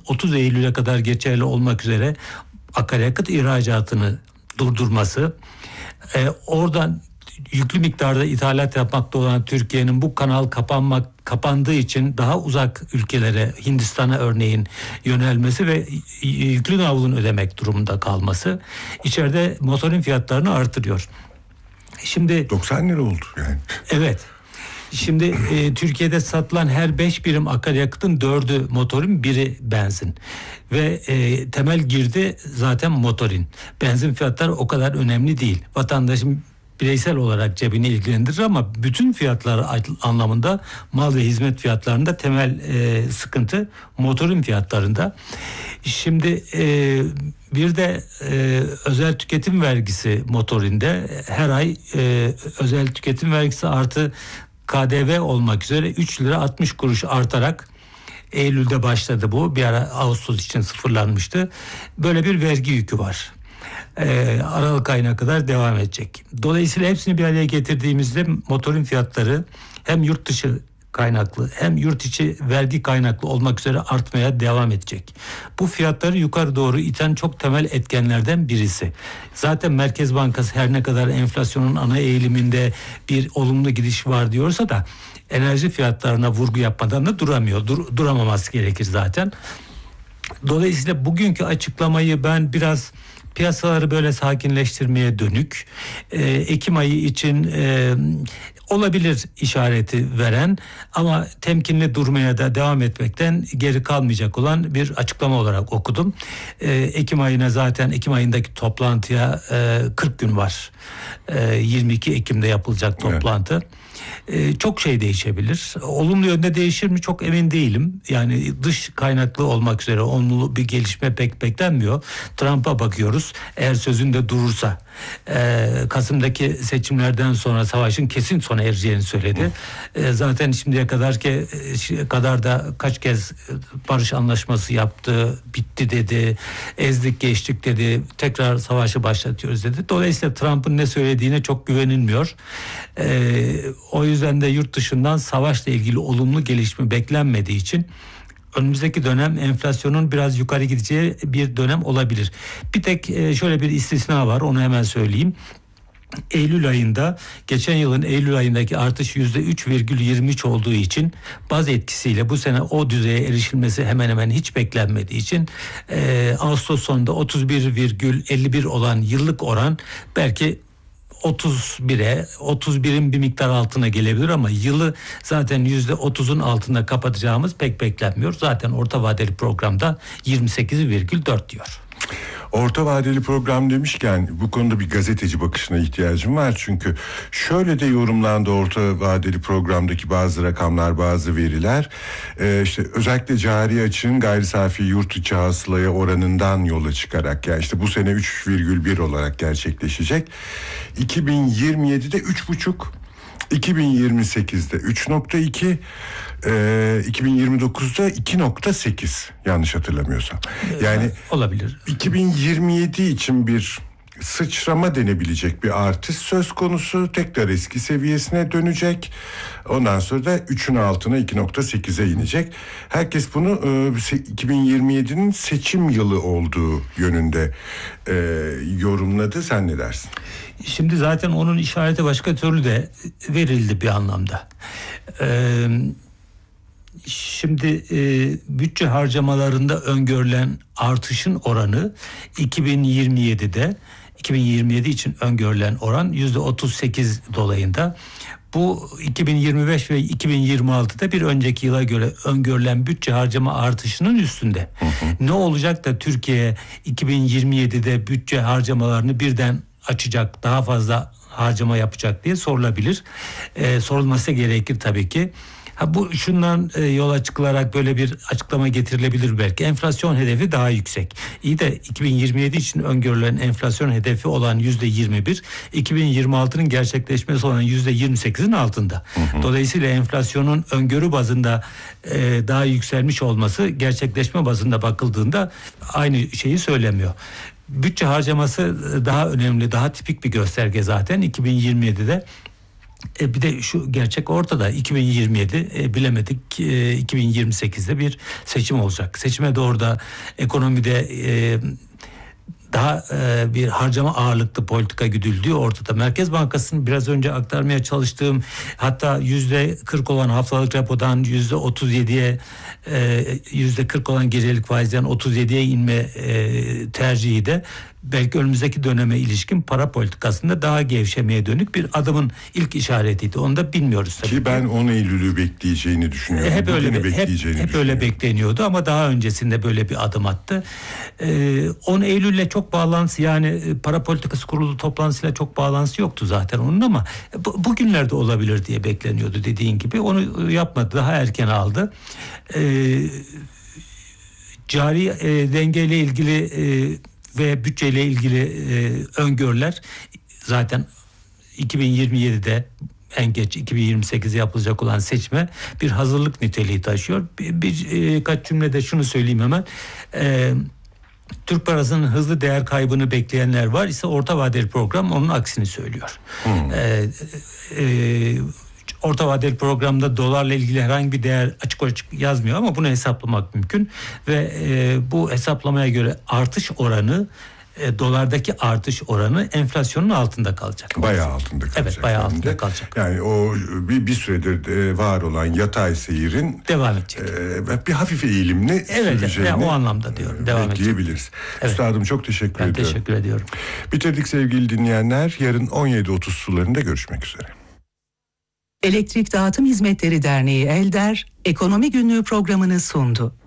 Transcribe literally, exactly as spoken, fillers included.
otuz Eylül'e kadar geçerli olmak üzere akaryakıt ihracatını durdurması, e, oradan yüklü miktarda ithalat yapmakta olan Türkiye'nin bu kanal kapanmak kapandığı için daha uzak ülkelere, Hindistan'a örneğin yönelmesi ve yüklü navlun ödemek durumunda kalması içeride motorin fiyatlarını artırıyor. Şimdi doksan lira oldu yani. Evet. Şimdi e, Türkiye'de satılan her beş birim akaryakıtın dördü motorin, biri benzin. Ve e, temel girdi zaten motorin. Benzin fiyatları o kadar önemli değil. Vatandaşın bireysel olarak cebini ilgilendirir ama bütün fiyatlar anlamında mal ve hizmet fiyatlarında temel e, sıkıntı motorin fiyatlarında. Şimdi e, bir de e, özel tüketim vergisi motorinde her ay e, özel tüketim vergisi artı K D V olmak üzere üç lira altmış kuruş artarak Eylül'de başladı bu. Bir ara Ağustos için sıfırlanmıştı. Böyle bir vergi yükü var. Ee, Aralık ayına kadar devam edecek. Dolayısıyla hepsini bir araya getirdiğimizde motorin fiyatları hem yurt dışı kaynaklı hem yurt içi vergi kaynaklı olmak üzere artmaya devam edecek. Bu fiyatları yukarı doğru iten çok temel etkenlerden birisi. Zaten Merkez Bankası her ne kadar enflasyonun ana eğiliminde bir olumlu gidiş var diyorsa da enerji fiyatlarına vurgu yapmadan da duramıyor. Dur, duramaması gerekir zaten. Dolayısıyla bugünkü açıklamayı ben biraz piyasaları böyle sakinleştirmeye dönük, e, Ekim ayı için e, olabilir işareti veren ama temkinli durmaya da devam etmekten geri kalmayacak olan bir açıklama olarak okudum. E, Ekim ayına zaten Ekim ayındaki toplantıya e, kırk gün var. E, yirmi iki Ekim'de yapılacak toplantı. Evet. Ee, çok şey değişebilir. Olumlu yönde değişir mi çok emin değilim. Yani dış kaynaklı olmak üzere olumlu bir gelişme pek beklenmiyor. Trump'a bakıyoruz. Eğer sözünde durursa e, Kasım'daki seçimlerden sonra savaşın kesin sona ereceğini söyledi. E, zaten şimdiye kadar ki kadar da kaç kez barış anlaşması yaptı, bitti dedi, ezdik geçtik dedi, tekrar savaşı başlatıyoruz dedi. Dolayısıyla Trump'ın ne söylediğine çok güvenilmiyor. E, o yüzden de yurt dışından savaşla ilgili olumlu gelişme beklenmediği için önümüzdeki dönem enflasyonun biraz yukarı gideceği bir dönem olabilir. Bir tek şöyle bir istisna var, onu hemen söyleyeyim. Eylül ayında, geçen yılın Eylül ayındaki artış yüzde üç virgül yirmi üç olduğu için baz etkisiyle bu sene o düzeye erişilmesi hemen hemen hiç beklenmediği için e, Ağustos sonunda otuz bir virgül elli bir olan yıllık oran belki otuz bire, otuz birin bir miktar altına gelebilir ama yılı zaten yüzde otuzun altında kapatacağımız pek beklenmiyor. Zaten orta vadeli programda yirmi sekiz virgül dört diyor. Orta vadeli program demişken bu konuda bir gazeteci bakışına ihtiyacım var. Çünkü şöyle de yorumlandı orta vadeli programdaki bazı rakamlar, bazı veriler. Ee, işte özellikle cari açığın gayri safi yurt içi hasılaya oranından yola çıkarak, yani işte bu sene üç virgül bir olarak gerçekleşecek. iki bin yirmi yedide üç buçuk, iki bin yirmi sekizde üç nokta iki, e, iki bin yirmi dokuzda iki nokta sekiz yanlış hatırlamıyorsam. Yani olabilir. iki bin yirmi yedi için bir sıçrama denebilecek bir artış söz konusu, tekrar eski seviyesine dönecek. Ondan sonra da üçün altına iki nokta sekize inecek. Herkes bunu e, iki bin yirmi yedinin seçim yılı olduğu yönünde e, yorumladı. Sen ne dersin? Şimdi zaten onun işareti başka türlü de verildi bir anlamda. Ee, şimdi e, bütçe harcamalarında öngörülen artışın oranı iki bin yirmi yedide iki bin yirmi yedi için öngörülen oran yüzde otuz sekiz dolayında. Bu iki bin yirmi beş ve iki bin yirmi altıda bir önceki yıla göre öngörülen bütçe harcama artışının üstünde. Hı hı. Ne olacak da Türkiye iki bin yirmi yedide bütçe harcamalarını birden açacak, daha fazla harcama yapacak diye sorulabilir. Ee, sorulması gerekir tabii ki. Ha, bu şundan e, yola çıkılarak böyle bir açıklama getirilebilir belki. Enflasyon hedefi daha yüksek. İyi de iki bin yirmi yedi için öngörülen enflasyon hedefi olan yüzde yirmi bir, iki bin yirmi altının gerçekleşmesi olan yüzde yirmi sekizin altında. Hı hı. Dolayısıyla enflasyonun öngörü bazında e, daha yükselmiş olması gerçekleşme bazında bakıldığında aynı şeyi söylemiyor. Bütçe harcaması daha önemli, daha tipik bir gösterge zaten. iki bin yirmi yedide E bir de şu gerçek ortada, iki bin yirmi yedi e, bilemedik e, iki bin yirmi sekizde bir seçim olacak. Seçime doğru da ekonomide e, daha e, bir harcama ağırlıklı politika güdüldüğü ortada. Merkez Bankası'nın biraz önce aktarmaya çalıştığım, hatta yüzde kırk olan haftalık repodan yüzde otuz yediye, e, yüzde kırk olan gecelik faizden otuz yediye inme e, tercihi de belki önümüzdeki döneme ilişkin para politikasında daha gevşemeye dönük bir adımın ilk işaretiydi. Onu da bilmiyoruz tabii. Ki ben on Eylül'ü bekleyeceğini düşünüyorum. Hep öyle Bugünü hep, hep öyle bekleniyordu ama daha öncesinde böyle bir adım attı. Ee, on Eylül'le çok bağlantısı, yani para politikası kurulu toplantısıyla çok bağlantısı yoktu zaten onun, ama bu, bugünlerde olabilir diye bekleniyordu dediğin gibi. Onu yapmadı, daha erken aldı. Ee, cari e, dengeyle ilgili e, ve bütçeyle ilgili e, öngörüler zaten iki bin yirmi yedide en geç iki bin yirmi sekizde yapılacak olan seçime bir hazırlık niteliği taşıyor. Bir, bir e, kaç cümlede şunu söyleyeyim hemen. E, Türk parasının hızlı değer kaybını bekleyenler var ise orta vadeli program onun aksini söylüyor. Hmm. E, e, Orta vadeli programda dolarla ilgili herhangi bir değer açık açık yazmıyor ama bunu hesaplamak mümkün ve e, bu hesaplamaya göre artış oranı, e, dolardaki artış oranı enflasyonun altında kalacak. Bayağı altında kalacak. Evet, bayağı altında de. kalacak. Yani o bir, bir süredir e, var olan yatay seyirin devam edecek. E, bir hafif eğilimli evet, süreceğini yani o anlamda diyorum. Devam bekleyebiliriz. Evet. Üstadım çok teşekkür ben ediyorum. Ben teşekkür ediyorum. Bitirdik sevgili dinleyenler. Yarın on yedi otuz sularında görüşmek üzere. Elektrik Dağıtım Hizmetleri Derneği ELDER, Ekonomi Günlüğü programını sundu.